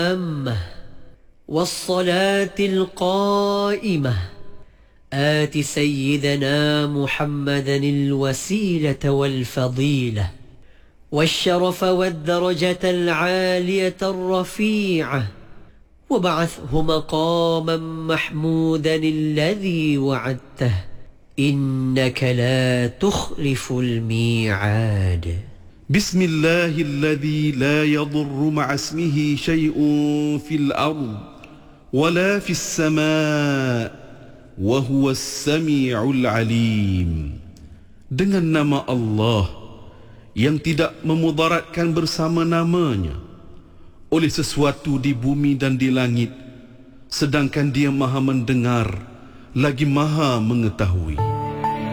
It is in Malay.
التامة والصلاة القائمة آت سيدنا محمدا الوسيلة والفضيلة والشرف والدرجة العالية الرفيعة وبعثه مقاما محمودا الذي وعدته إنك لا تخلف الميعاد. بسم الله الذي لا يضر مع اسمه شيء في الأرض ولا في السماء وهو السميع العليم. Dengan nama Allah yang tidak memudaratkan bersama namanya oleh sesuatu di bumi dan di langit, sedangkan Dia Maha mendengar lagi Maha mengetahui.